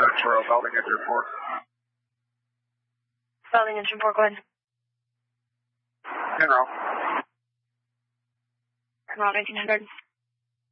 Toro, Belding Engine 4. Belding Engine 4, go ahead. General. General 1900.